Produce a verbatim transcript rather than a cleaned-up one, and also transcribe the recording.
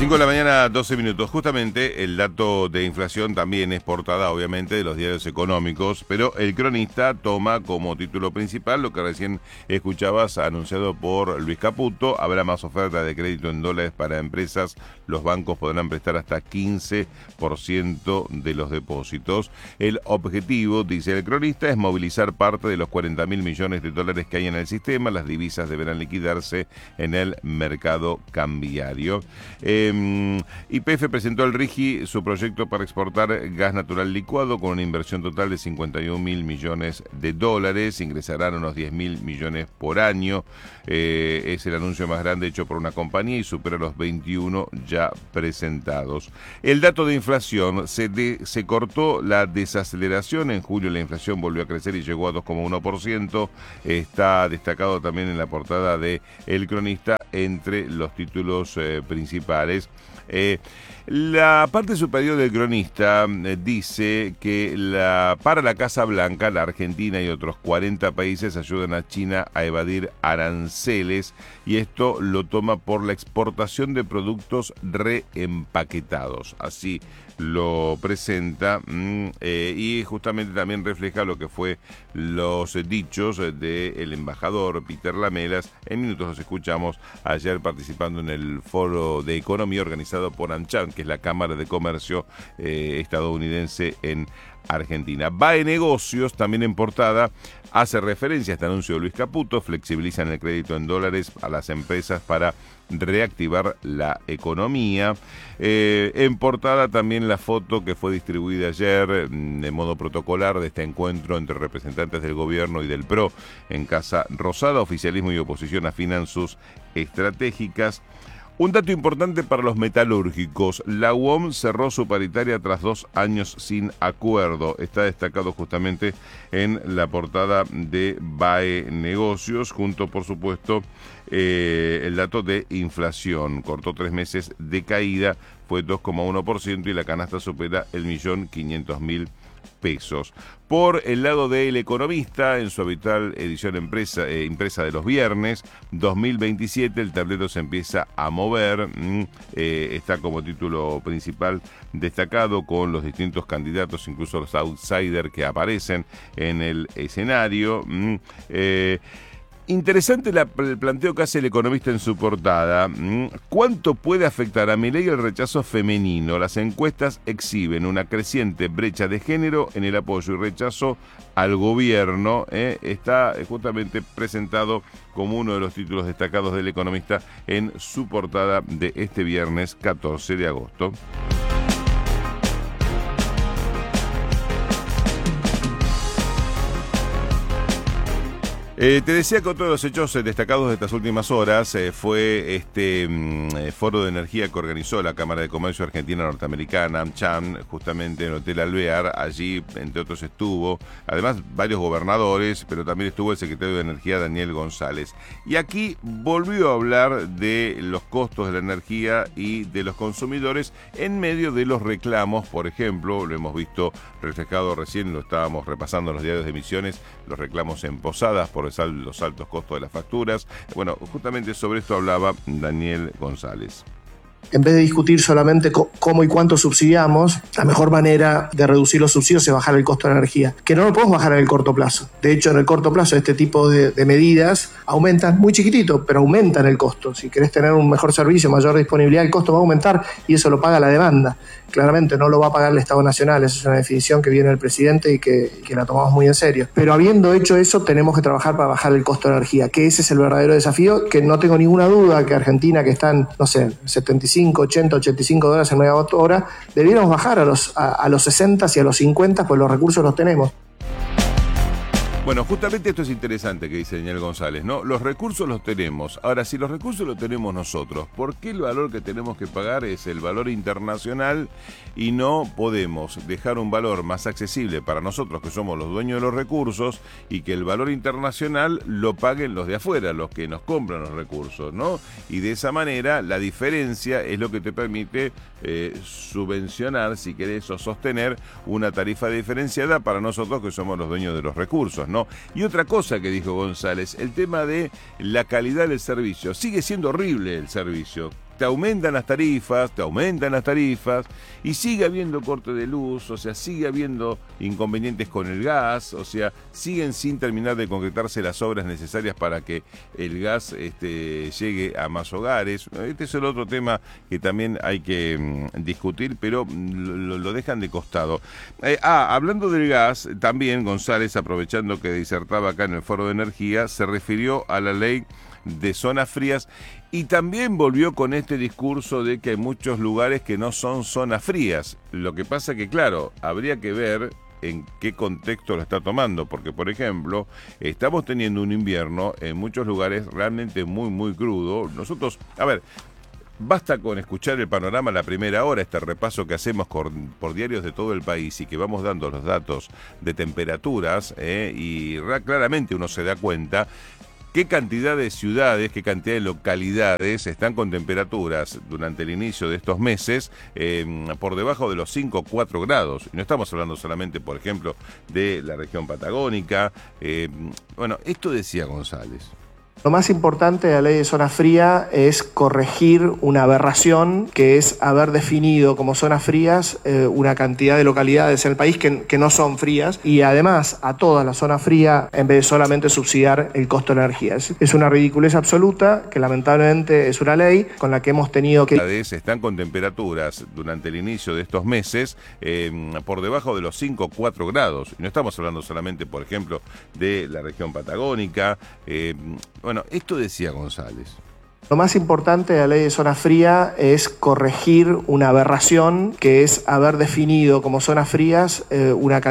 cinco de la mañana, doce minutos. Justamente el dato de inflación también es portada, obviamente, de los diarios económicos, pero el Cronista toma como título principal lo que recién escuchabas anunciado por Luis Caputo. Habrá más oferta de crédito en dólares para empresas. Los bancos podrán prestar hasta quince por ciento de los depósitos. El objetivo, dice el Cronista, es movilizar parte de los cuarenta mil millones de dólares que hay en el sistema. Las divisas deberán liquidarse en el mercado cambiario. Eh, Y P F presentó al RIGI su proyecto para exportar gas natural licuado con una inversión total de cincuenta y un mil millones de dólares. Ingresarán unos diez mil millones por año. Eh, es el anuncio más grande hecho por una compañía y supera los veintiuno ya presentados. El dato de inflación, se, de, se cortó la desaceleración. En julio la inflación volvió a crecer y llegó a dos coma uno por ciento. Está destacado también en la portada de El Cronista entre los títulos eh, principales. Eh, la parte superior del Cronista eh, dice que la, para la Casa Blanca, la Argentina y otros cuarenta países ayudan a China a evadir aranceles, y esto lo toma por la exportación de productos reempaquetados. Así lo presenta mm, eh, y justamente también refleja lo que fue los dichos del embajador Peter Lamelas. En minutos los escuchamos ayer participando en el foro de economía organizado por AmCham, que es la Cámara de Comercio eh, estadounidense en Argentina. BAE Negocios, también en portada, hace referencia a este anuncio de Luis Caputo. Flexibilizan el crédito en dólares a las empresas para reactivar la economía. Eh, en portada también la foto que fue distribuida ayer de modo protocolar de este encuentro entre representantes del gobierno y del P R O en Casa Rosada. Oficialismo y oposición afinan sus estratégicas. Un dato importante para los metalúrgicos: la U O M cerró su paritaria tras dos años sin acuerdo. Está destacado justamente en la portada de BAE Negocios, junto, por supuesto, eh, el dato de inflación. Cortó tres meses de caída, fue dos coma uno por ciento y la canasta supera el millón quinientos mil pesos. Por el lado del Economista, en su habitual edición empresa, eh, impresa de los viernes, dos mil veintisiete, el tablero se empieza a mover. Mm, eh, está como título principal destacado con los distintos candidatos, incluso los outsiders que aparecen en el escenario. Mm, eh, Interesante la, el planteo que hace el Economista en su portada. ¿Cuánto puede afectar a Milei el rechazo femenino? Las encuestas exhiben una creciente brecha de género en el apoyo y rechazo al gobierno. ¿eh? Está justamente presentado como uno de los títulos destacados del Economista en su portada de este viernes catorce de agosto. Eh, te decía que otro de los hechos eh, destacados de estas últimas horas eh, fue este mm, foro de energía que organizó la Cámara de Comercio Argentina Norteamericana, AmCham, justamente en el Hotel Alvear. Allí, entre otros, estuvo, además, varios gobernadores, pero también estuvo el secretario de Energía, Daniel González. Y aquí volvió a hablar de los costos de la energía y de los consumidores en medio de los reclamos. Por ejemplo, lo hemos visto reflejado recién, lo estábamos repasando en los diarios de Misiones, los reclamos en Posadas por los altos costos de las facturas. Bueno, justamente sobre esto hablaba Daniel González. En vez de discutir solamente cómo y cuánto subsidiamos, la mejor manera de reducir los subsidios es bajar el costo de la energía, que no lo podemos bajar en el corto plazo. De hecho, en el corto plazo este tipo de, de medidas aumentan, muy chiquitito, pero aumentan el costo. Si querés tener un mejor servicio, mayor disponibilidad, el costo va a aumentar y eso lo paga la demanda. Claramente no lo va a pagar el Estado Nacional, esa es una definición que viene del presidente y que, y que la tomamos muy en serio. Pero habiendo hecho eso, tenemos que trabajar para bajar el costo de la energía, que ese es el verdadero desafío, que no tengo ninguna duda que Argentina, que están, no sé, setenta y cinco, ochenta, ochenta y cinco dólares en megawatt hora, debiéramos bajar a los, a, a los sesenta y a los cincuenta, pues los recursos los tenemos. Bueno, justamente esto es interesante que dice Daniel González, ¿no? Los recursos los tenemos. Ahora, si los recursos los tenemos nosotros, ¿por qué el valor que tenemos que pagar es el valor internacional y no podemos dejar un valor más accesible para nosotros, que somos los dueños de los recursos, y que el valor internacional lo paguen los de afuera, los que nos compran los recursos, ¿no? Y de esa manera la diferencia es lo que te permite eh, subvencionar, si querés, o sostener una tarifa diferenciada para nosotros que somos los dueños de los recursos, ¿no? Y otra cosa que dijo González, el tema de la calidad del servicio. Sigue siendo horrible el servicio. te aumentan las tarifas, te aumentan las tarifas, y sigue habiendo corte de luz, o sea, sigue habiendo inconvenientes con el gas, o sea, siguen sin terminar de concretarse las obras necesarias para que el gas este, llegue a más hogares. Este es el otro tema que también hay que mm, discutir, pero lo, lo dejan de costado. Eh, ah, hablando del gas, también González, aprovechando que disertaba acá en el Foro de Energía, se refirió a la ley de zonas frías y también volvió con este discurso de que hay muchos lugares que no son zonas frías. Lo que pasa que, claro, habría que ver en qué contexto lo está tomando, porque, por ejemplo, estamos teniendo un invierno en muchos lugares realmente muy, muy crudo. Nosotros, a ver, basta con escuchar el panorama a la primera hora, este repaso que hacemos por, por diarios de todo el país y que vamos dando los datos de temperaturas, eh, y claramente uno se da cuenta qué cantidad de ciudades, qué cantidad de localidades están con temperaturas durante el inicio de estos meses eh, por debajo de los cinco o cuatro grados. Y no estamos hablando solamente, por ejemplo, de la región patagónica. Eh, bueno, esto decía González. Lo más importante de la ley de zona fría es corregir una aberración, que es haber definido como zonas frías eh, una cantidad de localidades en el país que, que no son frías, y además a toda la zona fría en vez de solamente subsidiar el costo de la energía. Es, es una ridiculez absoluta que lamentablemente es una ley con la que hemos tenido que... Están con temperaturas durante el inicio de estos meses eh, por debajo de los cinco o cuatro grados. Y no estamos hablando solamente, por ejemplo, de la región patagónica. Eh, Bueno, esto decía González. Lo más importante de la ley de zona fría es corregir una aberración, que es haber definido como zonas frías eh, una cantidad